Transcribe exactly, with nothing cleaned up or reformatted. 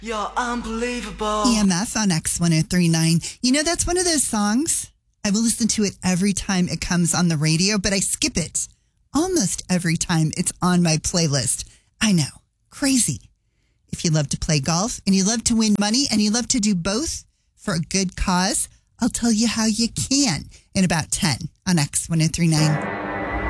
You're unbelievable. E M F on X one oh three point nine. You know, that's one of those songs. I will listen to it every time it comes on the radio, but I skip it almost every time it's on my playlist. I know. Crazy. If you love to play golf and you love to win money and you love to do both for a good cause, I'll tell you how you can in about ten on X one oh three point nine.